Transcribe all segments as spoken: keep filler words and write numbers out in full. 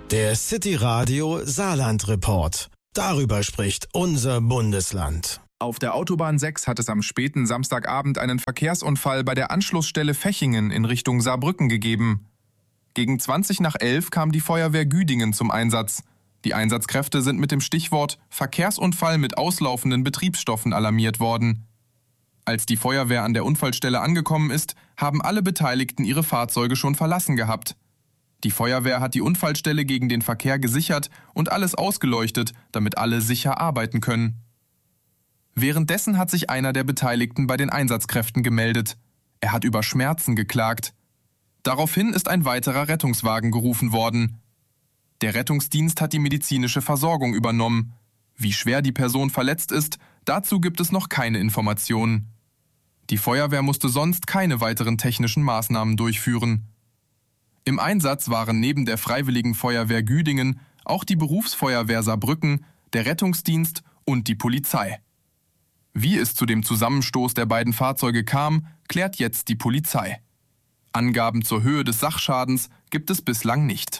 Der City Radio Saarland Report. Darüber spricht unser Bundesland. Auf der Autobahn sechs hat es am späten Samstagabend einen Verkehrsunfall bei der Anschlussstelle Fechingen in Richtung Saarbrücken gegeben. Gegen zwanzig nach elf kam die Feuerwehr Güdingen zum Einsatz. Die Einsatzkräfte sind mit dem Stichwort Verkehrsunfall mit auslaufenden Betriebsstoffen alarmiert worden. Als die Feuerwehr an der Unfallstelle angekommen ist, haben alle Beteiligten ihre Fahrzeuge schon verlassen gehabt. Die Feuerwehr hat die Unfallstelle gegen den Verkehr gesichert und alles ausgeleuchtet, damit alle sicher arbeiten können. Währenddessen hat sich einer der Beteiligten bei den Einsatzkräften gemeldet. Er hat über Schmerzen geklagt. Daraufhin ist ein weiterer Rettungswagen gerufen worden. Der Rettungsdienst hat die medizinische Versorgung übernommen. Wie schwer die Person verletzt ist, dazu gibt es noch keine Informationen. Die Feuerwehr musste sonst keine weiteren technischen Maßnahmen durchführen. Im Einsatz waren neben der Freiwilligen Feuerwehr Güdingen auch die Berufsfeuerwehr Saarbrücken, der Rettungsdienst und die Polizei. Wie es zu dem Zusammenstoß der beiden Fahrzeuge kam, klärt jetzt die Polizei. Angaben zur Höhe des Sachschadens gibt es bislang nicht.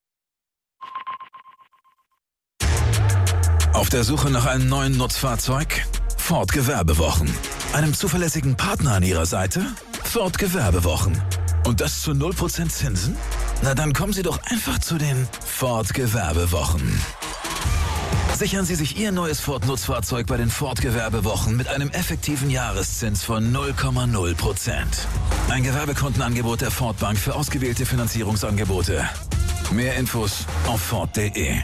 Auf der Suche nach einem neuen Nutzfahrzeug? Ford Gewerbewochen. Einem zuverlässigen Partner an Ihrer Seite? Ford Gewerbewochen. Und das zu null Prozent Zinsen? Na dann kommen Sie doch einfach zu den Ford Gewerbewochen. Sichern Sie sich Ihr neues Ford Nutzfahrzeug bei den Ford Gewerbewochen mit einem effektiven Jahreszins von null Komma null Prozent. Ein Gewerbekundenangebot der Ford Bank für ausgewählte Finanzierungsangebote. Mehr Infos auf ford punkt de.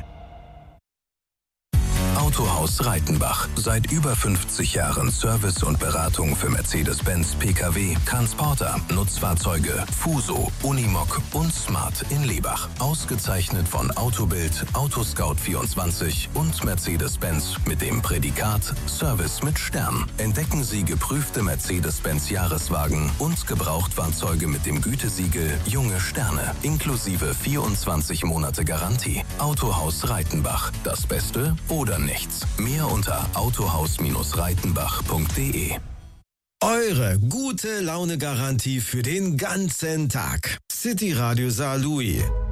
Autohaus Reitenbach. Seit über fünfzig Jahren Service und Beratung für Mercedes-Benz, P K W, Transporter, Nutzfahrzeuge, Fuso, Unimog und Smart in Lebach. Ausgezeichnet von Autobild, Autoscout vierundzwanzig und Mercedes-Benz mit dem Prädikat Service mit Stern. Entdecken Sie geprüfte Mercedes-Benz Jahreswagen und Gebrauchtfahrzeuge mit dem Gütesiegel Junge Sterne, inklusive vierundzwanzig Monate Garantie. Autohaus Reitenbach. Das Beste oder nichts? Mehr unter autohaus Reitenbach punkt de. Eure gute Laune-Garantie für den ganzen Tag. City Radio Saarlouis.